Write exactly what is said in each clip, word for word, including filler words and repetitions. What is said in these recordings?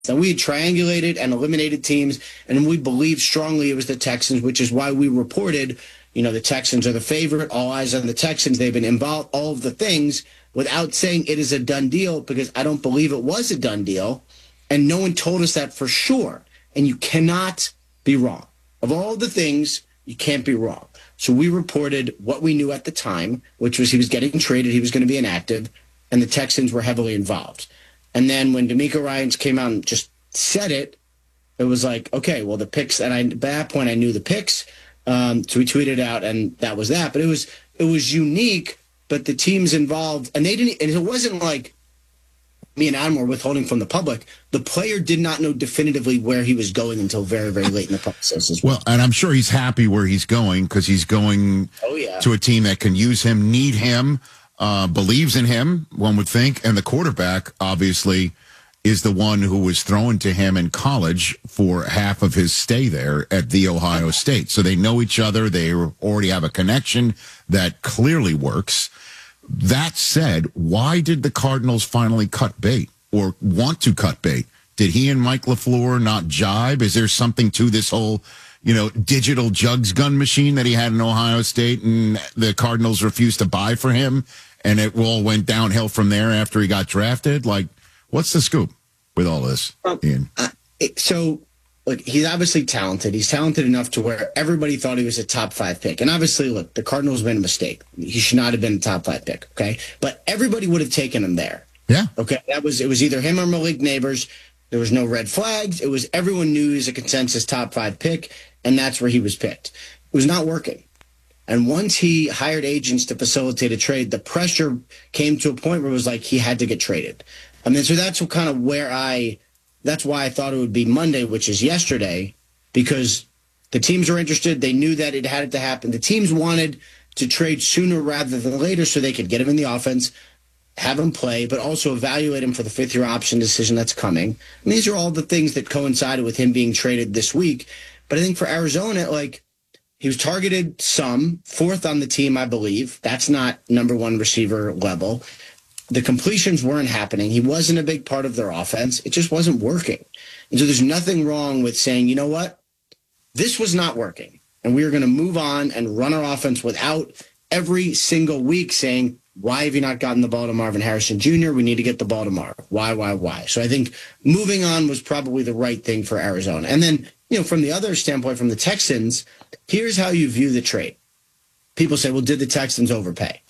And we had triangulated and eliminated teams, and we believed strongly it was the Texans, which is why we reported, you know, the Texans are the favorite, all eyes on the Texans. They've been involved, all of the things, without saying it is a done deal, because I don't believe it was a done deal, and no one told us that for sure. And you cannot be wrong. Of all the things, you can't be wrong. So we reported what we knew at the time, which was he was getting traded, he was going to be inactive, and the Texans were heavily involved. And then when DeMeco Ryans came out and just said it, it was like, okay, well, the picks, and I, by that point I knew the picks, um, so we tweeted out, and that was that. But it was it was unique, but the teams involved, and they didn't, and it wasn't like me and Adam were withholding from the public. The player did not know definitively where he was going until very, very late in the process as well. Well, and I'm sure he's happy where he's going, because he's going oh, yeah. to a team that can use him, need him, uh, believes in him, one would think. And the quarterback, obviously, is the one who was thrown to him in college for half of his stay there at The Ohio State. So they know each other. They already have a connection that clearly works. That said, why did the Cardinals finally cut bait or want to cut bait? Did he and Mike LaFleur not jibe? Is there something to this whole, you know, digital jugs gun machine that he had in Ohio State and the Cardinals refused to buy for him, and it all went downhill from there after he got drafted? Like, what's the scoop with all this, um, Ian? Uh, it, so, look, he's obviously talented. He's talented enough to where everybody thought he was a top five pick. And obviously, look, the Cardinals made a mistake. He should not have been a top five pick, okay? But everybody would have taken him there. Yeah. Okay, that was it was either him or Malik Neighbors. There was no red flags. It was everyone knew he was a consensus top five pick, and that's where he was picked. It was not working. And once he hired agents to facilitate a trade, the pressure came to a point where it was like he had to get traded. I mean, so that's kind of where I, that's why I thought it would be Monday, which is yesterday, because the teams were interested. They knew that it had to happen. The teams wanted to trade sooner rather than later so they could get him in the offense, have him play, but also evaluate him for the fifth-year option decision that's coming. And these are all the things that coincided with him being traded this week. But I think for Arizona, like, he was targeted some, fourth on the team, I believe. That's not number one receiver level. The completions weren't happening. He wasn't a big part of their offense. It just wasn't working. And so there's nothing wrong with saying, you know what? This was not working. And we are going to move on and run our offense without every single week saying, why have you not gotten the ball to Marvin Harrison Junior? We need to get the ball to Marv. Why, why, why? So I think moving on was probably the right thing for Arizona. And then, you know, from the other standpoint, from the Texans, here's how you view the trade. People say, well, did the Texans overpay?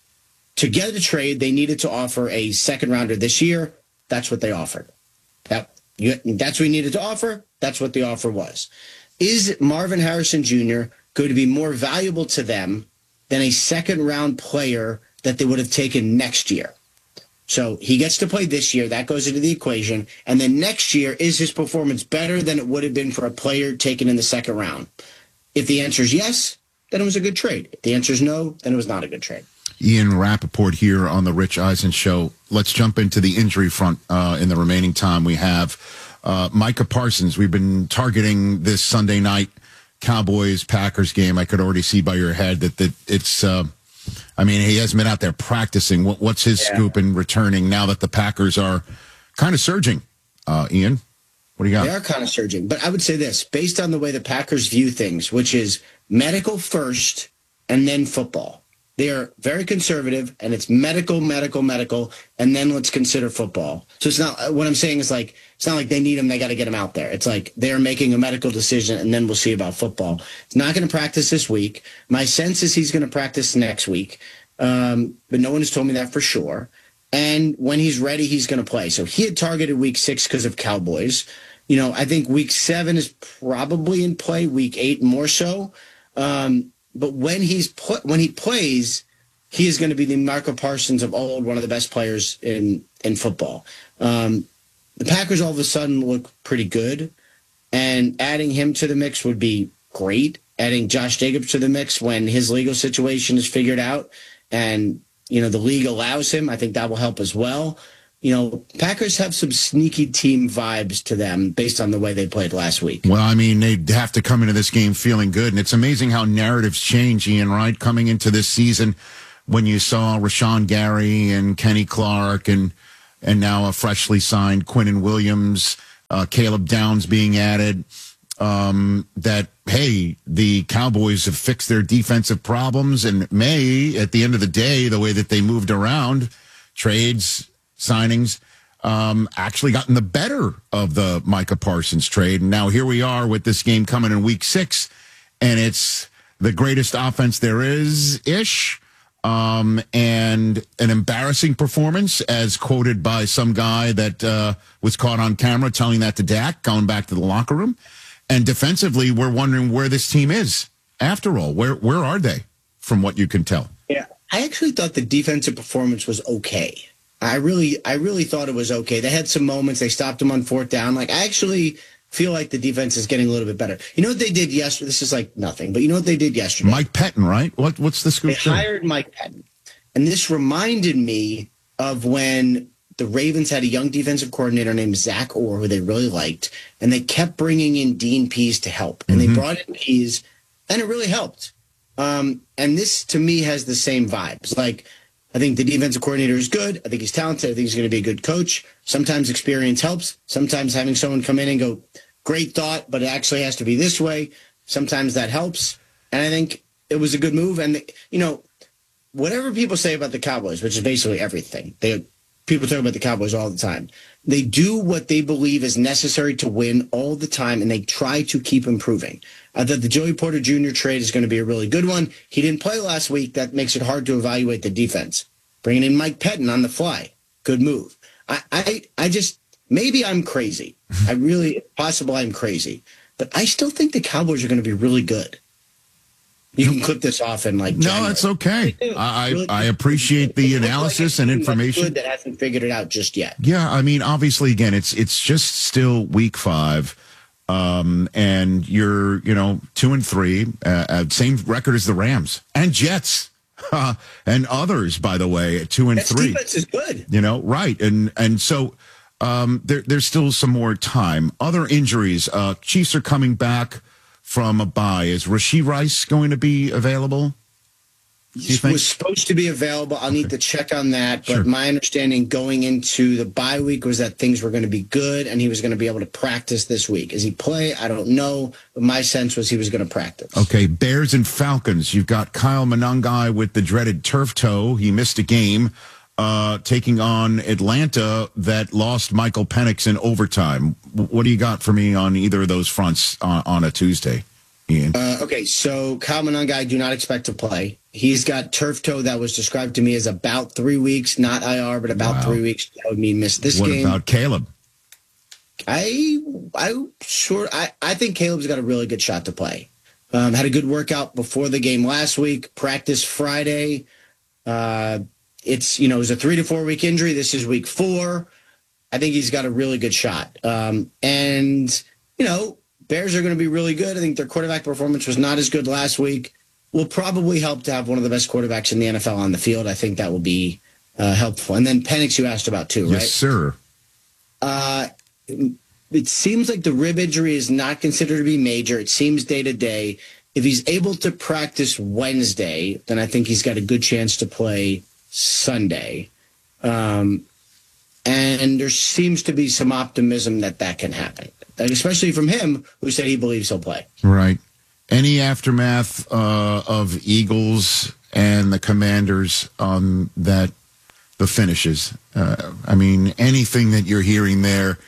To get a trade, they needed to offer a second rounder this year. That's what they offered. That, you, that's what we needed to offer. That's what the offer was. Is Marvin Harrison Junior going to be more valuable to them than a second round player that they would have taken next year? So he gets to play this year. That goes into the equation. And then next year, is his performance better than it would have been for a player taken in the second round? If the answer is yes, then it was a good trade. If the answer is no, then it was not a good trade. Ian Rappaport here on the Rich Eisen Show. Let's jump into the injury front uh, in the remaining time we have. Uh, Micah Parsons, we've been targeting this Sunday night Cowboys-Packers game. I could already see by your head that, that it's, uh, I mean, he hasn't been out there practicing. What, what's his yeah. scoop in returning now that the Packers are kind of surging? Uh, Ian, what do you got? They are kind of surging. But I would say this, based on the way the Packers view things, which is medical first and then football. They are very conservative, and it's medical, medical, medical, and then let's consider football. So it's not, what I'm saying is like, it's not like they need him, they got to get him out there. It's like they're making a medical decision, and then we'll see about football. He's not going to practice this week. My sense is he's going to practice next week, um, but no one has told me that for sure. And when he's ready, he's going to play. So he had targeted week six because of Cowboys. You know, I think week seven is probably in play, week eight more so. Um, But when he's put, when he plays, he is going to be the Micah Parsons of old, one of the best players in, in football. Um, the Packers all of a sudden look pretty good, and adding him to the mix would be great. Adding Josh Jacobs to the mix when his legal situation is figured out and, you know, the league allows him, I think that will help as well. You know, Packers have some sneaky team vibes to them based on the way they played last week. Well, I mean, they have to come into this game feeling good, and it's amazing how narratives change, Ian, right? Coming into this season when you saw Rashawn Gary and Kenny Clark and and now a freshly signed Quinnen Williams, uh, Caleb Downs being added. Um, that, hey, the Cowboys have fixed their defensive problems and may, at the end of the day, the way that they moved around, trades, signings, um, actually gotten the better of the Micah Parsons trade. And now here we are with this game coming in week six, and it's the greatest offense there is-ish, um, and an embarrassing performance, as quoted by some guy that uh, was caught on camera telling that to Dak, going back to the locker room. And defensively, we're wondering where this team is. After all, where where are they, from what you can tell? Yeah, I actually thought the defensive performance was okay. I really, I really thought it was okay. They had some moments. They stopped them on fourth down. Like, I actually feel like the defense is getting a little bit better. You know what they did yesterday? This is like nothing, but you know what they did yesterday? Mike Pettin, right? What What's the scoop? They hired Mike Pettin. And this reminded me of when the Ravens had a young defensive coordinator named Zach Orr, who they really liked, and they kept bringing in Dean Pease to help. And mm-hmm. they brought in Pease, and it really helped. Um, and this, to me, has the same vibes. Like, I think the defensive coordinator is good. I think he's talented. I think he's going to be a good coach. Sometimes experience helps. Sometimes having someone come in and go, great thought, but it actually has to be this way. Sometimes that helps. And I think it was a good move. And, you know, whatever people say about the Cowboys, which is basically everything, they people talk about the Cowboys all the time. They do what they believe is necessary to win all the time, and they try to keep improving. I thought the Joey Porter Junior trade is going to be a really good one. He didn't play last week. That makes it hard to evaluate the defense. Bringing in Mike Pettin on the fly, good move. I, I, I just, maybe I'm crazy. I really, possible I'm crazy. But I still think the Cowboys are going to be really good. You can clip this off in like January. No, it's okay. I really, I appreciate the analysis like and information. That hasn't figured it out just yet. Yeah, I mean, obviously, again, it's it's just still week five, um, and you're you know two and three, uh, same record as the Rams and Jets, uh, and others, by the way, at two and That's three. Defense is good, you know, right? And and so um, there there's still some more time. Other injuries, uh, Chiefs are coming back from a bye. Is Rashee Rice going to be available? He was supposed to be available. I'll okay. need to check on that. But sure. my understanding going into the bye week was that things were going to be good and he was going to be able to practice this week. Is he play? I don't know. But my sense was he was going to practice. Okay, Bears and Falcons. You've got Kyle Monangai with the dreaded turf toe. He missed a game uh, taking on Atlanta that lost Michael Penix in overtime. What do you got for me on either of those fronts on, on a Tuesday, Ian? Uh, okay, so Kyle Monangai, I do not expect to play. He's got turf toe that was described to me as about three weeks, not I R, but about wow. three weeks. That would mean miss this what game. What about Caleb? I, I sure, I, I think Caleb's got a really good shot to play. Um, had a good workout before the game last week. Practice Friday. Uh, it's you know it was a three to four week injury. This is week four. I think he's got a really good shot. Um, and you know Bears are going to be really good. I think their quarterback performance was not as good last week. Will probably help to have one of the best quarterbacks in the N F L on the field. I think that will be uh, helpful. And then Penix, you asked about too, right? Yes, sir. Uh, it seems like the rib injury is not considered to be major. It seems day to day. If he's able to practice Wednesday, then I think he's got a good chance to play Sunday. Um, and there seems to be some optimism that that can happen, especially from him, who said he believes he'll play. Right. Any aftermath uh, of Eagles and the Commanders on that, the finishes? Uh, I mean, anything that you're hearing there.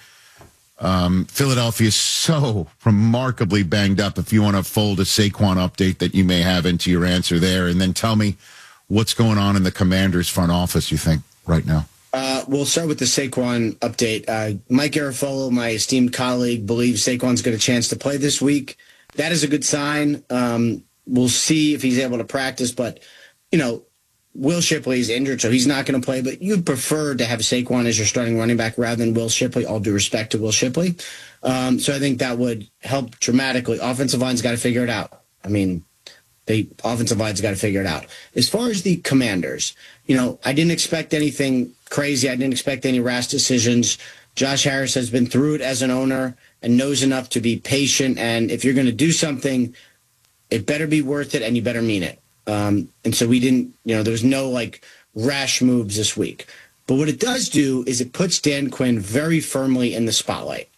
Um, Philadelphia is so remarkably banged up. If you want to fold a Saquon update that you may have into your answer there, and then tell me what's going on in the Commanders front office, you think, right now? Uh, we'll start with the Saquon update. Uh, Mike Garafolo, my esteemed colleague, believes Saquon's got a chance to play this week. That is a good sign. Um, we'll see if he's able to practice, but, you know, Will Shipley is injured, so he's not going to play, but you'd prefer to have Saquon as your starting running back rather than Will Shipley, all due respect to Will Shipley. Um, so I think that would help dramatically. Offensive line's got to figure it out. I mean, the offensive line's got to figure it out. As far as the Commanders, you know, I didn't expect anything crazy. I didn't expect any rash decisions. Josh Harris has been through it as an owner and knows enough to be patient. And if you're going to do something, it better be worth it and you better mean it. Um, and so we didn't, you know, there was no like rash moves this week. But what it does do is it puts Dan Quinn very firmly in the spotlight.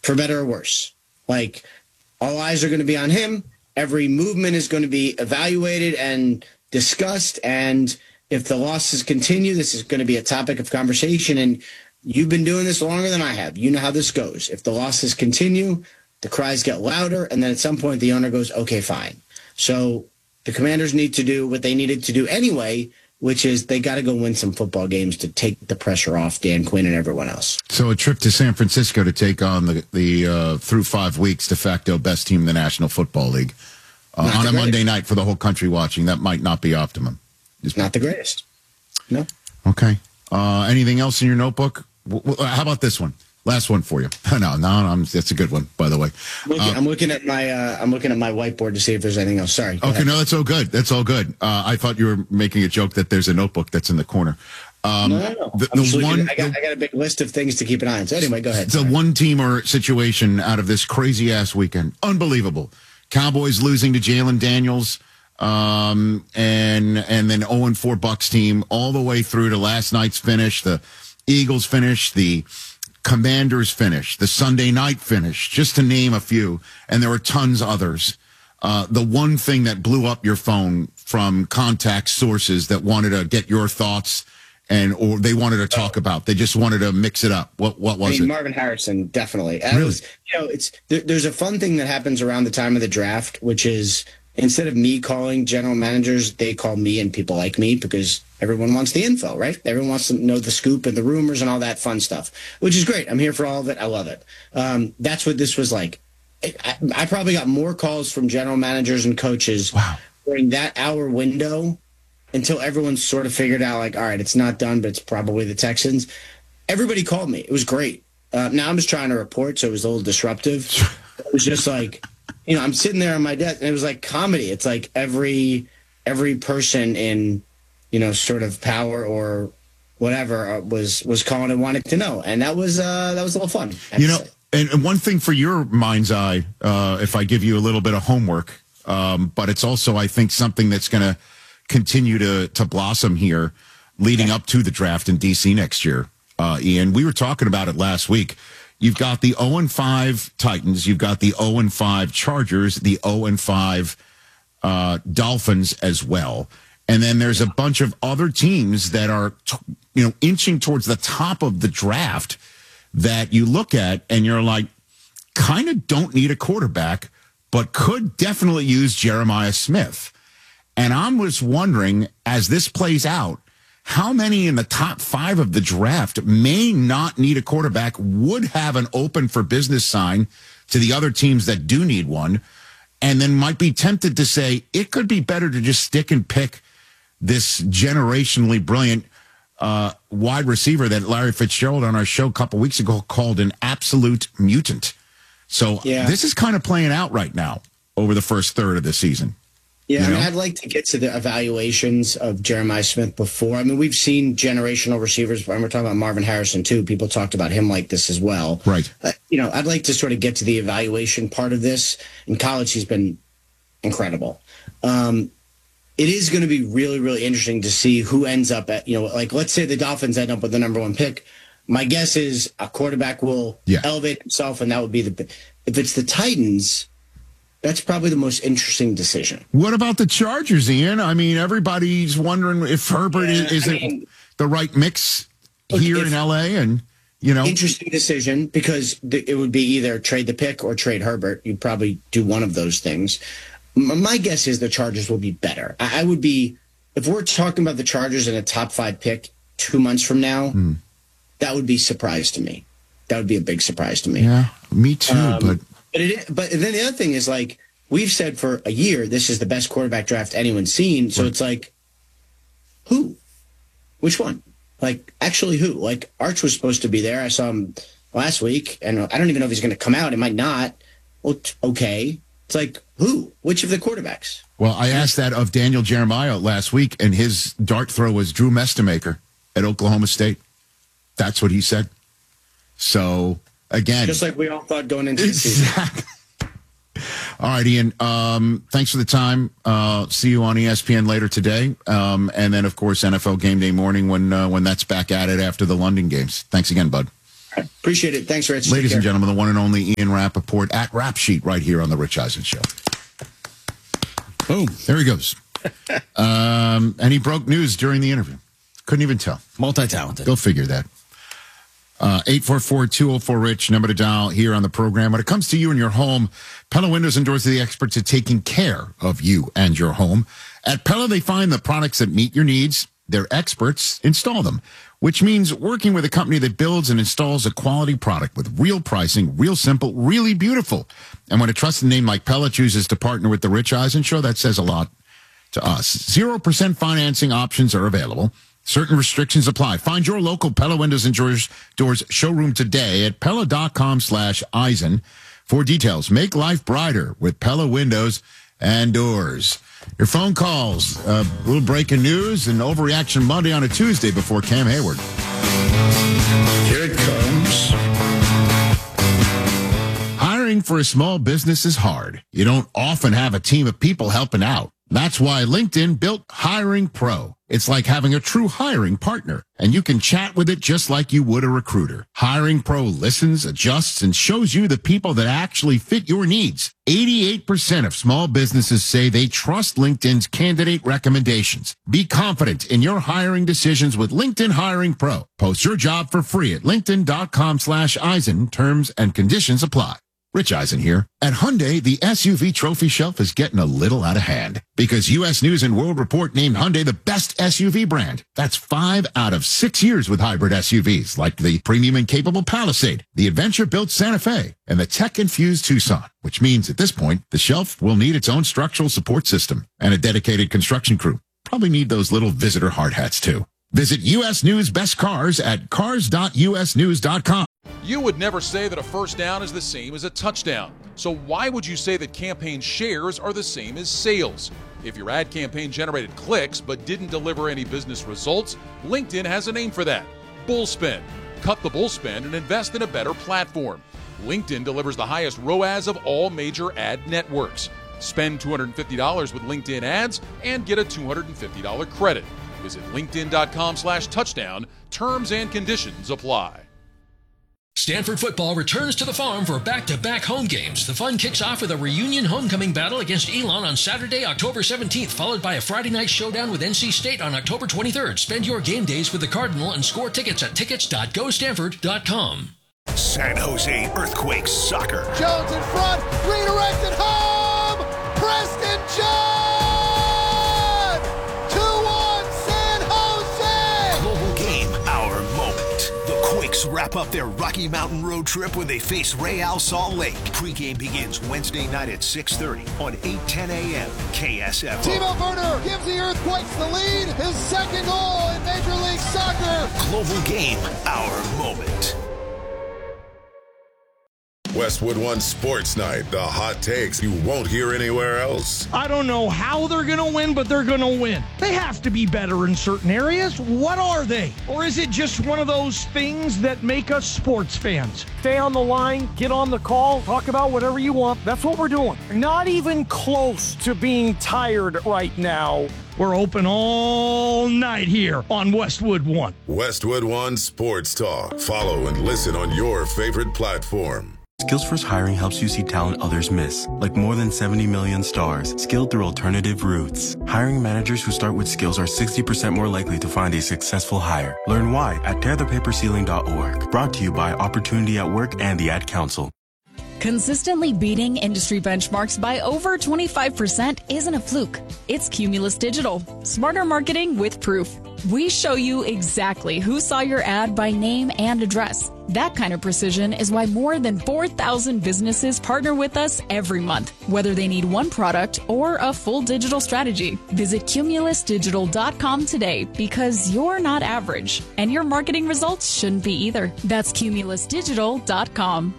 for better or worse. Like, all eyes are going to be on him. Every movement is going to be evaluated and discussed. And if the losses continue, this is going to be a topic of conversation. And you've been doing this longer than I have. You know how this goes. If the losses continue, the cries get louder. And then at some point, the owner goes, okay, fine. So the Commanders need to do what they needed to do anyway, which is they got to go win some football games to take the pressure off Dan Quinn and everyone else. So a trip to San Francisco to take on the, the uh, through five weeks, de facto best team in the National Football League uh, on a Monday night for the whole country watching. That might not be optimum. It's not the greatest. No. Okay. Uh, anything else in your notebook? W- w- how about this one? Last one for you. No, no, no, I'm, that's a good one, by the way. I'm looking, uh, I'm looking at my uh, I'm looking at my whiteboard to see if there's anything else. Sorry. Okay, ahead. No, that's all good. That's all good. Uh, I thought you were making a joke that there's a notebook that's in the corner. Um, no, no, no. The, the one, I, got, I got a big list of things to keep an eye on. So anyway, go ahead. The sorry. one-teamer situation out of this crazy-ass weekend. Unbelievable. Cowboys losing to Jalen Daniels, um, and and then oh and four Bucs team all the way through to last night's finish. The Eagles finish, the Commanders finish, the Sunday night finish, just to name a few. And there were tons others. Uh, the one thing that blew up your phone from contact sources that wanted to get your thoughts and or they wanted to talk about, they just wanted to mix it up. What what was I mean, it? Marvin Harrison, definitely. Really? Was, you know, it's there, there's a fun thing that happens around the time of the draft, which is instead of me calling general managers, they call me and people like me because everyone wants the info, right? Everyone wants to know the scoop and the rumors and all that fun stuff, which is great. I'm here for all of it. I love it. Um, that's what this was like. I, I probably got more calls from general managers and coaches wow. during that hour window until everyone sort of figured out, like, all right, it's not done, but it's probably the Texans. Everybody called me. It was great. Uh, now I'm just trying to report, so it was a little disruptive. It was just like, you know, I'm sitting there on my desk, and it was like comedy. It's like every every person in, you know, sort of power or whatever was was calling and wanted to know, and that was uh, that was a little fun. You know, and, and one thing for your mind's eye, uh, if I give you a little bit of homework, um, but it's also I think something that's going to continue to to blossom here, leading up to the draft in D C next year. Uh, Ian, we were talking about it last week. You've got the oh and five Titans. You've got the oh and five Chargers, the oh and five uh, Dolphins as well. And then there's a bunch of other teams that are, you know, inching towards the top of the draft that you look at and you're like, kind of don't need a quarterback, but could definitely use Jeremiah Smith. And I was wondering, as this plays out, how many in the top five of the draft may not need a quarterback, would have an open for business sign to the other teams that do need one, and then might be tempted to say it could be better to just stick and pick this generationally brilliant uh, wide receiver that Larry Fitzgerald on our show a couple weeks ago called an absolute mutant. So yeah. This is kind of playing out right now over the first third of the season. Yeah, you I mean, know? I'd like to get to the evaluations of Jeremiah Smith before. I mean, we've seen generational receivers, and we're talking about Marvin Harrison, too. People talked about him like this as well. Right. Uh, you know, I'd like to sort of get to the evaluation part of this. In college, he's been incredible. Um, it is going to be really, really interesting to see who ends up at, you know, like, let's say the Dolphins end up with the number one pick. My guess is a quarterback will yeah. elevate himself, and that would be the – if it's the Titans – that's probably the most interesting decision. What about the Chargers, Ian? I mean, everybody's wondering if Herbert yeah, is, is it the right mix here if, in L A, and you know, interesting decision because th- it would be either trade the pick or trade Herbert. You'd probably do one of those things. M- my guess is the Chargers will be better. I-, I would be if we're talking about the Chargers in a top five pick two months from now. Mm. That would be a surprise to me. That would be a big surprise to me. Yeah, me too. Um, but. But, it, but then the other thing is, like, we've said for a year, this is the best quarterback draft anyone's seen. So right. It's like, who? Which one? Like, actually who? Like, Arch was supposed to be there. I saw him last week, and I don't even know if he's going to come out. It might not. Well, okay. It's like, who? Which of the quarterbacks? Well, I asked that of Daniel Jeremiah last week, and his dart throw was Drew Mestamaker at Oklahoma State. That's what he said. So... Again, just like we all thought going into the exactly. season. All right, Ian. Um, thanks for the time. Uh, see you on E S P N later today, um, and then of course N F L Game Day morning when uh, when that's back at it after the London games. Thanks again, bud. Appreciate it. Thanks, Rich. Ladies and gentlemen, the one and only Ian Rappaport at Rap Sheet right here on The Rich Eisen Show. Boom. There he goes. um, and he broke news during the interview. Couldn't even tell. Multi-talented. Go figure that. Uh, eight four four, two oh four, RICH, number to dial here on the program. When it comes to you and your home, Pella Windows endorses the experts at taking care of you and your home. At Pella, they find the products that meet your needs. Their experts install them, which means working with a company that builds and installs a quality product with real pricing, real simple, really beautiful. And when a trusted name like Pella chooses to partner with the Rich Eisen Show, that says a lot to us. Zero percent financing options are available. Certain restrictions apply. Find your local Pella Windows and Doors, doors showroom today at Pella.com slash Eisen for details. Make life brighter with Pella Windows and Doors. Your phone calls, a uh, little breaking news, and Overreaction Monday on a Tuesday before Cam Hayward. Here it comes. Hiring for a small business is hard. You don't often have a team of people helping out. That's why LinkedIn built Hiring Pro. It's like having a true hiring partner, and you can chat with it just like you would a recruiter. Hiring Pro listens, adjusts, and shows you the people that actually fit your needs. eighty-eight percent of small businesses say they trust LinkedIn's candidate recommendations. Be confident in your hiring decisions with LinkedIn Hiring Pro. Post your job for free at linkedin.com slash Eisen. Terms and conditions apply. Rich Eisen here. At Hyundai, the S U V trophy shelf is getting a little out of hand because U S News and World Report named Hyundai the best S U V brand. That's five out of six years with hybrid S U Vs like the premium and capable Palisade, the adventure-built Santa Fe, and the tech-infused Tucson, which means at this point, the shelf will need its own structural support system and a dedicated construction crew. Probably need those little visitor hard hats too. Visit U S News Best Cars at cars dot u s news dot com. You would never say that a first down is the same as a touchdown. So why would you say that campaign shares are the same as sales? If your ad campaign generated clicks but didn't deliver any business results, LinkedIn has a name for that. Bullspend. Cut the bullspend and invest in a better platform. LinkedIn delivers the highest R O A S of all major ad networks. Spend two hundred fifty dollars with LinkedIn ads and get a two hundred fifty dollars credit. Visit linkedin.com slash touchdown. Terms and conditions apply. Stanford football returns to the farm for back-to-back home games. The fun kicks off with a reunion homecoming battle against Elon on Saturday, October seventeenth, followed by a Friday night showdown with N C State on October twenty-third. Spend your game days with the Cardinal and score tickets at tickets dot go stanford dot com. San Jose Earthquakes soccer. Jones in front, redirected home! Preston Jones! two one San Jose! Global game, our moment. The Quakes wrap up their Rocky Mountain road trip when they face Real Salt Lake. Pre-game begins Wednesday night at six thirty on eight ten a.m. K S F O. Timo Werner gives the Earthquakes the lead. His second goal in Major League Soccer. Global game, our moment. Westwood One Sports Night, the hot takes you won't hear anywhere else. I don't know how they're going to win, but they're going to win. They have to be better in certain areas. What are they? Or is it just one of those things that make us sports fans? Stay on the line, get on the call, talk about whatever you want. That's what we're doing. Not even close to being tired right now. We're open all night here on Westwood One. Westwood One Sports Talk. Follow and listen on your favorite platform. Skills First Hiring helps you see talent others miss, like more than seventy million stars, skilled through alternative routes. Hiring managers who start with skills are sixty percent more likely to find a successful hire. Learn why at tear the paper ceiling dot org. Brought to you by Opportunity at Work and the Ad Council. Consistently beating industry benchmarks by over twenty-five percent isn't a fluke. It's Cumulus Digital. Smarter marketing with proof. We show you exactly who saw your ad by name and address. That kind of precision is why more than four thousand businesses partner with us every month, whether they need one product or a full digital strategy. Visit cumulus digital dot com today because you're not average, and your marketing results shouldn't be either. That's cumulus digital dot com.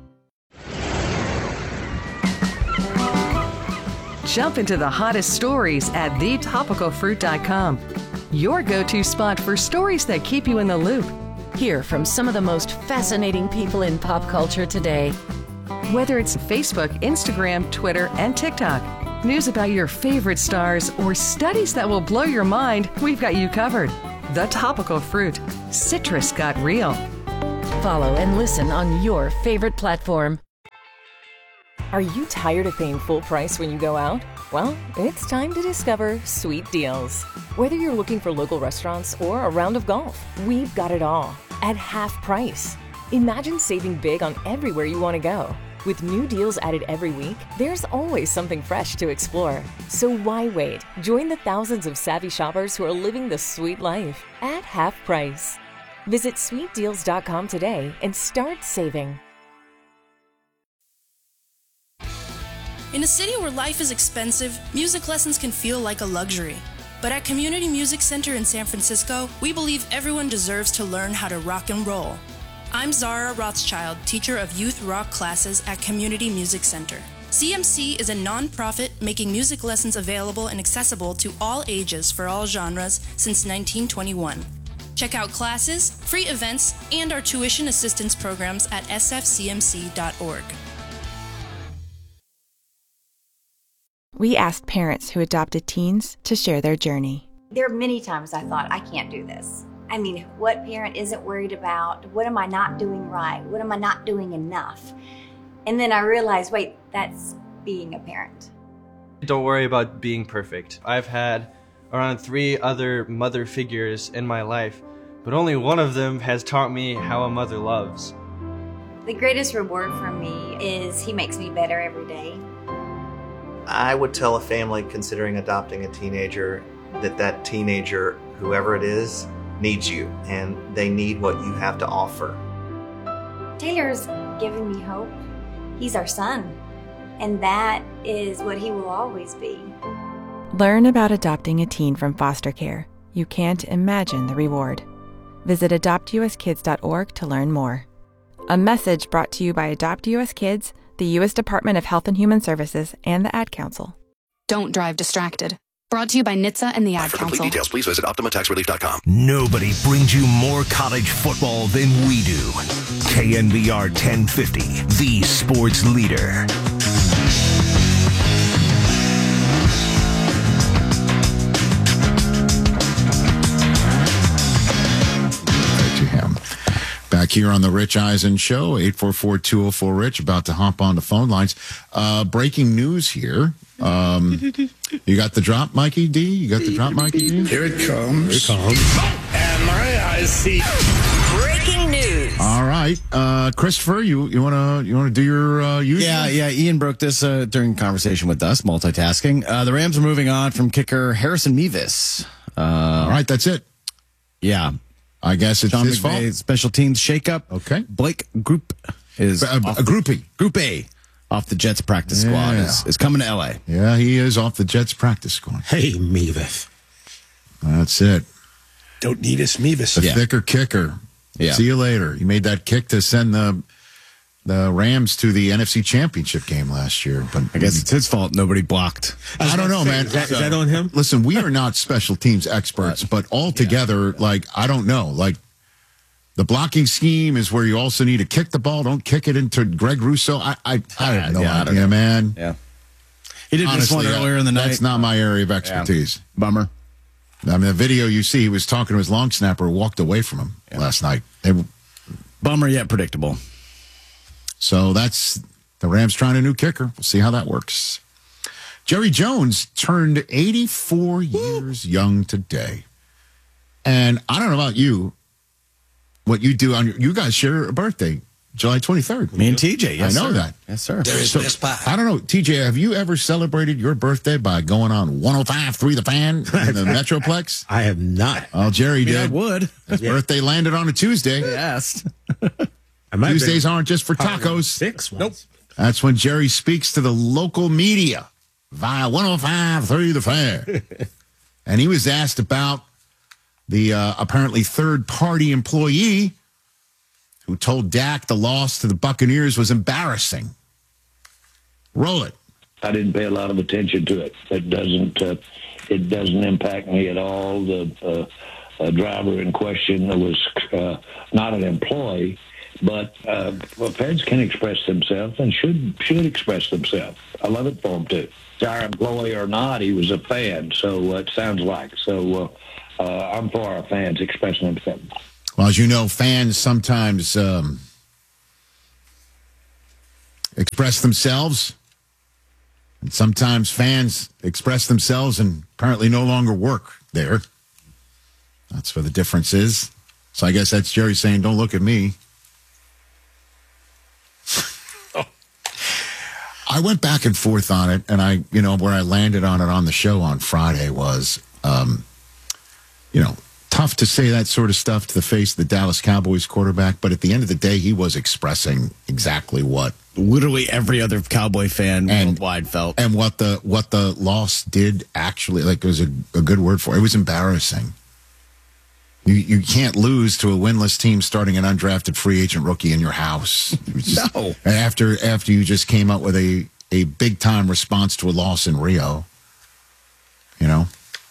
Jump into the hottest stories at the topical fruit dot com. Your go-to spot for stories that keep you in the loop. Hear from some of the most fascinating people in pop culture today. Whether it's Facebook, Instagram, Twitter, and TikTok, news about your favorite stars, or studies that will blow your mind, we've got you covered. The Topical Fruit. Citrus got real. Follow and listen on your favorite platform. Are you tired of paying full price when you go out? Well, it's time to discover Sweet Deals. Whether you're looking for local restaurants or a round of golf, we've got it all at half price. Imagine saving big on everywhere you want to go. With new deals added every week, there's always something fresh to explore. So why wait? Join the thousands of savvy shoppers who are living the sweet life at half price. Visit sweet deals dot com today and start saving. In a city where life is expensive, music lessons can feel like a luxury. But at Community Music Center in San Francisco, we believe everyone deserves to learn how to rock and roll. I'm Zara Rothschild, teacher of youth rock classes at Community Music Center. C M C is a non-profit making music lessons available and accessible to all ages for all genres since nineteen twenty-one. Check out classes, free events, and our tuition assistance programs at s f c m c dot org. We asked parents who adopted teens to share their journey. There are many times I thought, I can't do this. I mean, what parent isn't worried about? What am I not doing right? What am I not doing enough? And then I realized, wait, that's being a parent. Don't worry about being perfect. I've had around three other mother figures in my life, but only one of them has taught me how a mother loves. The greatest reward for me is he makes me better every day. I would tell a family considering adopting a teenager that that teenager, whoever it is, needs you, and they need what you have to offer. Taylor's given me hope. He's our son, and that is what he will always be. Learn about adopting a teen from foster care. You can't imagine the reward. Visit adopt u s kids dot org to learn more. A message brought to you by Adopt U S Kids, the U S Department of Health and Human Services, and the Ad Council. Don't drive distracted. Brought to you by N H T S A and the Ad For Council. complete details, please visit optima tax relief dot com. Nobody brings you more college football than we do. K N B R ten fifty, the sports leader. To him. Back here on the Rich Eisen Show, eight four four, two oh four, RICH, about to hop on the phone lines. Uh, breaking news here. Um, you got the drop, Mikey D? You got the drop, Mikey D? Here it comes. Here it comes. And my eyes see. Breaking news. All right. Uh, Christopher, you, you want to you wanna do your uh, usual? Yeah, yeah. Ian broke this uh, during conversation with us, multitasking. Uh, the Rams are moving on from kicker Harrison Mevis. Uh, All right, that's it. Yeah. I guess it's Sean his McVay, fault. Special teams shakeup. Okay. Blake Group is a, a, a groupie. Group A off the Jets practice squad Yeah. is, is coming to L A. Yeah, he is off the Jets practice squad. Hey, Mevis. That's it. Don't need us, Mevis. The Yeah. thicker kicker. Yeah. See you later. He made that kick to send the the Rams to the N F C Championship game last year. But I guess it's his fault nobody blocked. I don't know, man. Is that, is that on him? Listen, we are not special teams experts, but altogether, like, I don't know. Like, the blocking scheme is where you also need to kick the ball. Don't kick it into Greg Rousseau. I I, I have no Yeah, I don't idea, know. man. Yeah. He did Honestly, this one earlier in the night. That's not my area of expertise. Yeah. Bummer. I mean, the video you see, he was talking to his long snapper, who walked away from him Yeah. last night. They, Bummer yet predictable. so that's the Rams trying a new kicker. We'll see how that works. Jerry Jones turned eighty-four years young today. And I don't know about you, what you do on your, you guys share a birthday, July twenty-third. Me and T J, yes, I know sir. that. Yes, sir. There is So, this spot. I don't know, T J, have you ever celebrated your birthday by going on one oh five point three The Fan in the Metroplex? I have not. Well, Jerry I mean, I did. would. His birthday landed on a Tuesday. Yes. I might have Tuesdays been aren't just for probably tacos. Six once. Nope. That's when Jerry speaks to the local media via one oh five point three The Fan. And he was asked about the uh, apparently third-party employee who told Dak the loss to the Buccaneers was embarrassing. Roll it. I didn't pay a lot of attention to it. It doesn't. Uh, it doesn't impact me at all. The uh, uh, driver in question was uh, not an employee, but uh, well, fans can express themselves and should should express themselves. I love it for them too. Our employee or not, he was a fan. So uh, it sounds like so. Uh, uh, I'm for our fans expressing themselves. Well, as you know, fans sometimes um, express themselves, and sometimes fans express themselves and apparently no longer work there. That's where the difference is. So I guess that's Jerry saying, don't look at me. I went back and forth on it, and I, you know, where I landed on it on the show on Friday was, um, you know, tough to say that sort of stuff to the face of the Dallas Cowboys quarterback, but at the end of the day, he was expressing exactly what literally every other Cowboy fan and, worldwide felt, and what the what the loss did actually, like, it was a, a good word for it. It was embarrassing. You you can't lose to a winless team starting an undrafted free agent rookie in your house. Just, no. After after you just came up with a, a big time response to a loss in Rio. You know?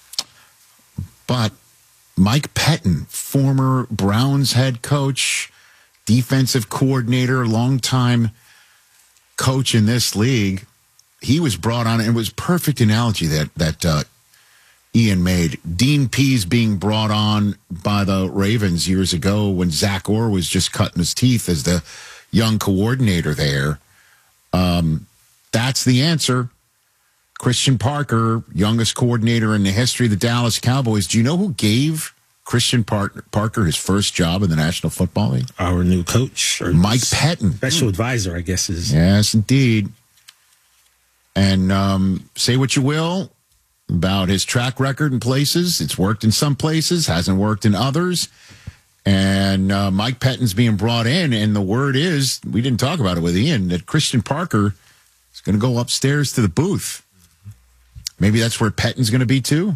But Mike Pettin, former Browns head coach, defensive coordinator, longtime coach in this league, he was brought on, and it was a perfect analogy that that uh, Ian made. Dean Pease being brought on by the Ravens years ago when Zach Orr was just cutting his teeth as the young coordinator there. Um, that's the answer. Christian Parker, youngest coordinator in the history of the Dallas Cowboys. Do you know who gave Christian Par- Parker his first job in the National Football League? Our new coach. Or Mike Pettin. Special advisor, I guess is. Yes, indeed. And um, say what you will about his track record in places. It's worked in some places, hasn't worked in others. And uh, Mike Pettin's being brought in, and the word is, we didn't talk about it with Ian, that Christian Parker is going to go upstairs to the booth. Maybe that's where Pettin's going to be, too.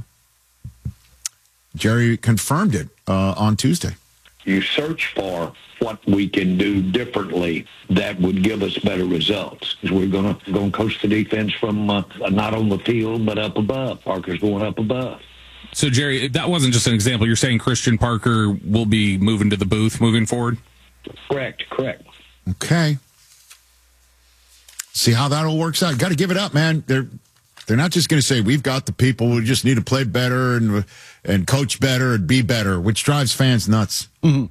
Jerry confirmed it uh, on Tuesday. You search for what we can do differently that would give us better results. We're going to going to coach the defense from uh, not on the field, but up above. Parker's going up above. So, Jerry, that wasn't just an example. You're saying Christian Parker will be moving to the booth moving forward? Correct, correct. Okay. See how that all works out. Got to give it up, man. They're they're not just going to say, we've got the people, we just need to play better and and coach better and be better, which drives fans nuts. Mm-hmm.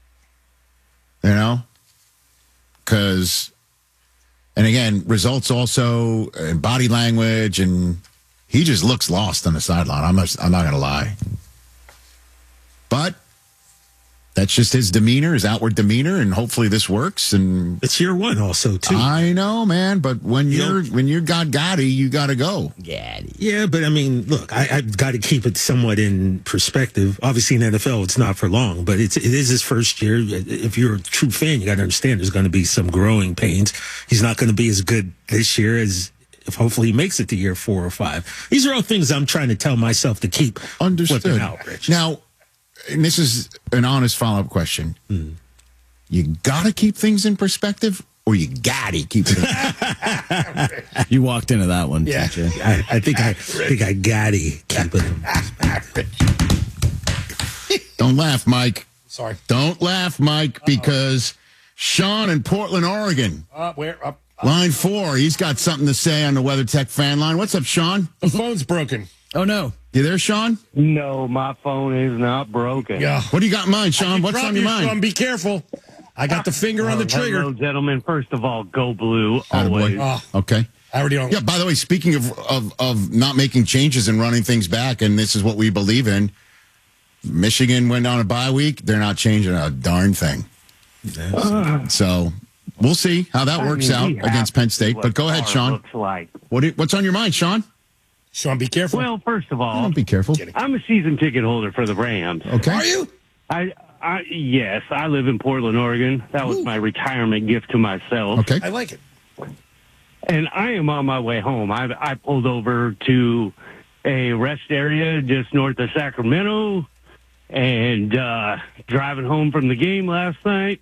You know? Because, and again, results also, and body language, and he just looks lost on the sideline. I'm not, I'm not going to lie. But that's just his demeanor, his outward demeanor, and hopefully this works. And it's year one also, too. I know, man, but when you you're know, when you're God Gotti, you got to go. Gotti. Yeah, but I mean, look, I, I've got to keep it somewhat in perspective. Obviously, in the N F L, it's not for long, but it's, it is his first year. If you're a true fan, you got to understand there's going to be some growing pains. He's not going to be as good this year as if hopefully he makes it to year four or five. These are all things I'm trying to tell myself to keep Understood. flipping out, Rich. Now, and this is an honest follow-up question. Mm. You got to keep things in perspective, or you got to keep it in You walked into that one, yeah. didn't you? I, I think I, I think I got to keep it in perspective. Don't laugh, Mike. Sorry. Don't laugh, Mike, Uh-oh. because Sean in Portland, Oregon. Uh, where? Up. Uh, line four. He's got something to say on the WeatherTech fan line. What's up, Sean? The phone's broken. Oh, no. You there, Sean? No, my phone is not broken. Yeah. What do you got in mind, Sean? What's on your you, mind? Sean, be careful. I got the finger oh, on the trigger. Hello, gentlemen. First of all, go blue. Always. Oh, okay. I already don't. Yeah, by the way, speaking of, of, of not making changes and running things back, and this is what we believe in, Michigan went on a bye week. They're not changing a darn thing. Uh, so we'll see how that works I mean, out against Penn State. But go ahead, Sean. Looks like. What do, what's on your mind, Sean? Sean, be careful. Well, first of all, don't be careful. I'm a season ticket holder for the Rams. Okay. Are you? I, I yes, I live in Portland, Oregon. That was Ooh. my retirement gift to myself. Okay. I like it. And I am on my way home. I I pulled over to a rest area just north of Sacramento, and uh, driving home from the game last night.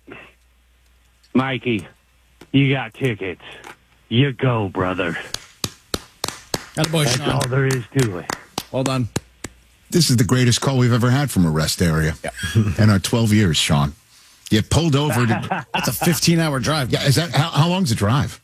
Mikey, you got tickets. You go, brother. Attaboy, That's Sean. all there is to it. Well done. This is the greatest call we've ever had from a rest area yeah. in our twelve years, Sean. You pulled over. To, That's a fifteen-hour drive. Yeah, is that how, how long's the drive?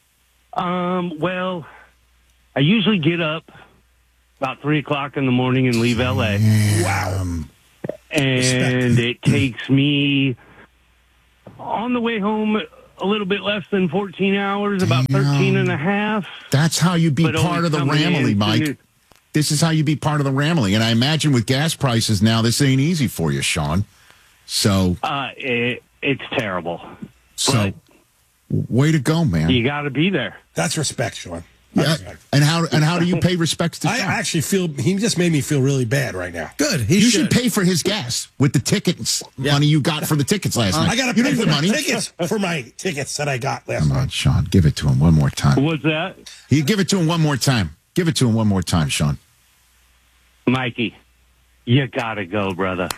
Um. Well, I usually get up about three o'clock in the morning and leave L A. Wow. and it takes me on the way home a little bit less than fourteen hours, about Damn. thirteen and a half. That's how you be But part always of the coming in Ramily, Mike. soon. This is how you be part of the Ramily. And I imagine with gas prices now, this ain't easy for you, Sean. So, Uh, it, it's terrible. so way to go, man. You got to be there. That's respect, Sean. Yeah. And how and how do you pay respects to I Sean? actually feel he just made me feel really bad right now. Good. He you should. should pay for his gas with the tickets money you got for the tickets last night. I got to you pay need for the my money. tickets for my tickets that I got last Come night. on, Sean. Give it to him one more time. What's that? You give it to him one more time. Give it to him one more time, Sean. Mikey, you got to go, brother.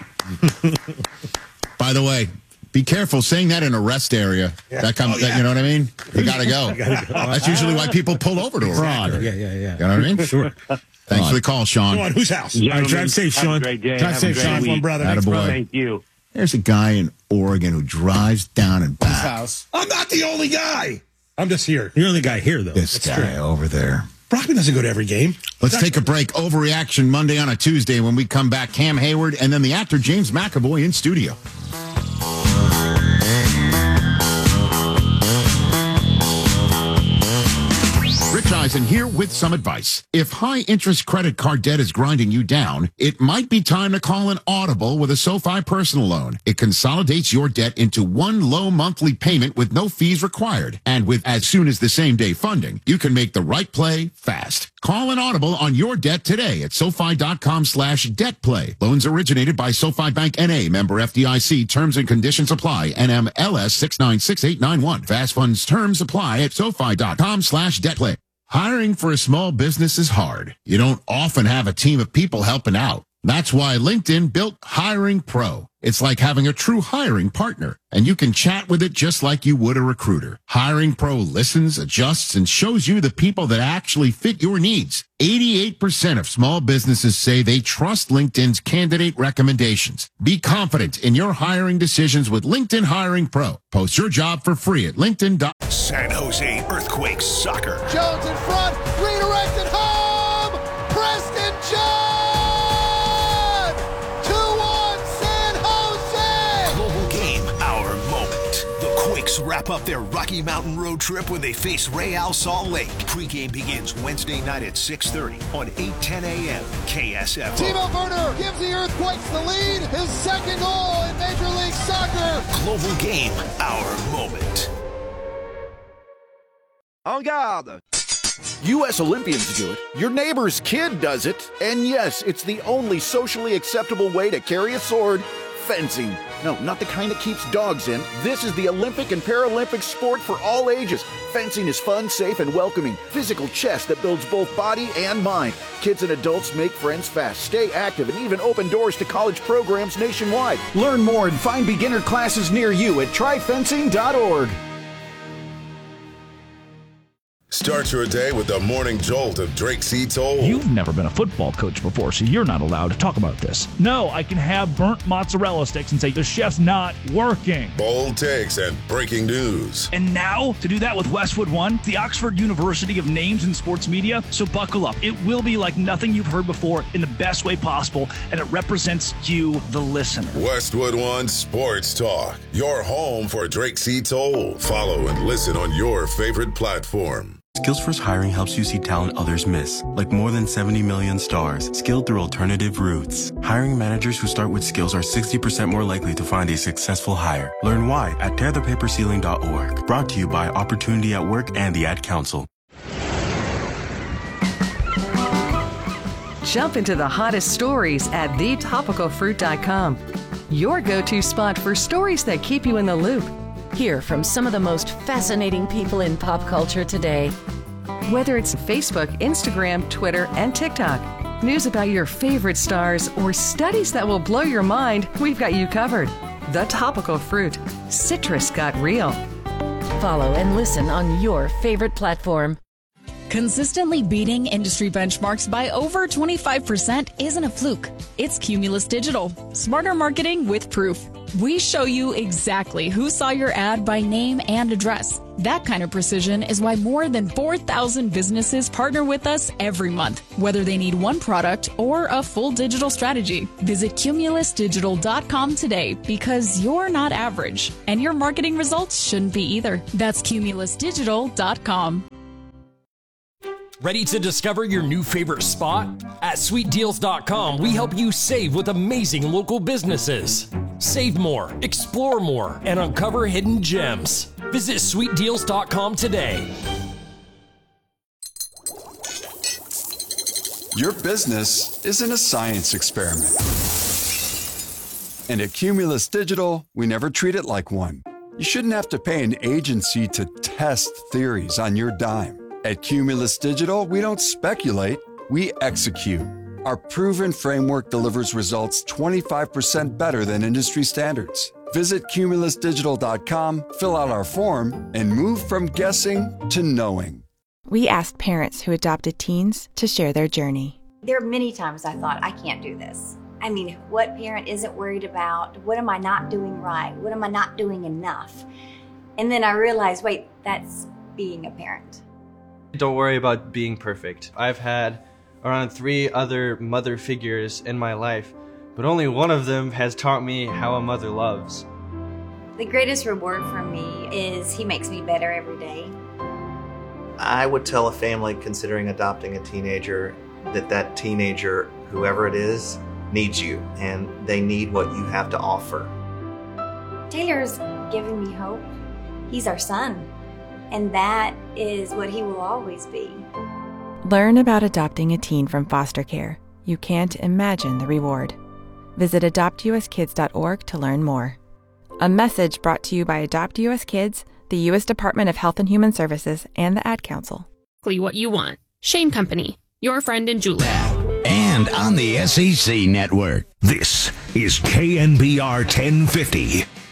By the way, be careful saying that in a rest area. Yeah. That comes, Oh, yeah. that, you know what I mean? You gotta go. gotta go. That's usually why people pull over to a Fraud. rest Yeah, area. yeah, yeah. You know what I mean? Sure. Thanks for the call, Sean. Go on, whose house? All Gentlemen, right, drive safe, have a Sean. great day. Drive Have a safe, great Sean. week. One brother. Attaboy. Thanks, brother. Thank you. There's a guy in Oregon who drives down and His back. house. I'm not the only guy. I'm just here. You're the only guy here, though. This That's guy true. over there. Brockman doesn't go to every game. Let's take a break. Overreaction Monday on a Tuesday. When we come back, Cam Hayward and then the actor James McAvoy in studio. Rich Eisen here with some advice. If high-interest credit card debt is grinding you down, it might be time to call an Audible with a SoFi personal loan. It consolidates your debt into one low monthly payment with no fees required. And with as soon as the same day funding, you can make the right play fast. Call an Audible on your debt today at SoFi.com slash debt play. Loans originated by SoFi Bank N A, member F D I C. Terms and conditions apply. N M L S six nine six eight nine one. Fast funds terms apply at SoFi.com slash debt play. Hiring for a small business is hard. You don't often have a team of people helping out. That's why LinkedIn built Hiring Pro. It's like having a true hiring partner, and you can chat with it just like you would a recruiter. Hiring Pro listens, adjusts, and shows you the people that actually fit your needs. eighty-eight percent of small businesses say they trust LinkedIn's candidate recommendations. Be confident in your hiring decisions with LinkedIn Hiring Pro. Post your job for free at LinkedIn dot com. San Jose Earthquakes soccer. Jones in front, redirected home! Preston John! two one San Jose! Global game, our moment. The Quakes wrap up their Rocky Mountain road trip when they face Real Salt Lake. Pre-game begins Wednesday night at six thirty on eight ten a.m. K S F O. Timo Werner gives the Earthquakes the lead, his second goal in Major League Soccer. Global game, our moment. En garde! U S Olympians do it, your neighbor's kid does it, and yes, it's the only socially acceptable way to carry a sword, fencing. No, not the kind that keeps dogs in. This is the Olympic and Paralympic sport for all ages. Fencing is fun, safe, and welcoming. Physical chess that builds both body and mind. Kids and adults make friends fast, stay active, and even open doors to college programs nationwide. Learn more and find beginner classes near you at try fencing dot org. Start your day with the morning jolt of Drake C. Toll. You've never been a football coach before, so you're not allowed to talk about this. No, I can have burnt mozzarella sticks and say the chef's not working. Bold takes and breaking news. And now, to do that with Westwood One, the Oxford University of Names in Sports Media, so buckle up. It will be like nothing you've heard before in the best way possible, and it represents you, the listener. Westwood One Sports Talk, your home for Drake C. Toll. Follow and listen on your favorite platform. Skills First Hiring helps you see talent others miss, like more than seventy million stars, skilled through alternative routes. Hiring managers who start with skills are sixty percent more likely to find a successful hire. Learn why at tear the paper ceiling dot org. Brought to you by Opportunity at Work and the Ad Council. Jump into the hottest stories at the topical fruit dot com. Your go-to spot for stories that keep you in the loop. Hear from some of the most fascinating people in pop culture today. Whether it's Facebook, Instagram, Twitter, and TikTok, news about your favorite stars, or studies that will blow your mind, we've got you covered. The Topical Fruit. Citrus got real. Follow and listen on your favorite platform. Consistently beating industry benchmarks by over twenty-five percent isn't a fluke. It's Cumulus Digital. Smarter marketing with proof. We show you exactly who saw your ad by name and address. That kind of precision is why more than four thousand businesses partner with us every month, whether they need one product or a full digital strategy. Visit Cumulus Digital dot com today because you're not average, and your marketing results shouldn't be either. That's Cumulus Digital dot com. Ready to discover your new favorite spot? At Sweet Deals dot com, we help you save with amazing local businesses. Save more, explore more, and uncover hidden gems. Visit Sweet Deals dot com today. Your business isn't a science experiment. And at Cumulus Digital, we never treat it like one. You shouldn't have to pay an agency to test theories on your dime. At Cumulus Digital, we don't speculate, we execute. Our proven framework delivers results twenty-five percent better than industry standards. Visit Cumulus Digital dot com, fill out our form, and move from guessing to knowing. We asked parents who adopted teens to share their journey. There are many times I thought, I can't do this. I mean, what parent isn't worried about, what am I not doing right? What am I not doing enough? And then I realized, wait, that's being a parent. Don't worry about being perfect. I've had around three other mother figures in my life, but only one of them has taught me how a mother loves. The greatest reward for me is he makes me better every day. I would tell a family considering adopting a teenager that that teenager, whoever it is, needs you, and they need what you have to offer. Taylor's giving me hope. He's our son. And that is what he will always be. Learn about adopting a teen from foster care. You can't imagine the reward. Visit adopt u s kids dot org to learn more. A message brought to you by Adopt U S Kids, the U S Department of Health and Human Services, and the Ad Council. What you want. Shane Company, your friend in Julie. And on the S E C network. This is K N B R ten fifty.